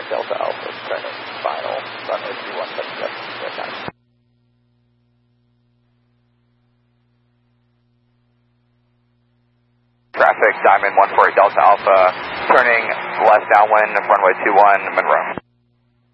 Delta Alpha, turning final, runway 2177, good night. Traffic, Diamond 148 Delta Alpha, turning left downwind, runway 21, Monroe.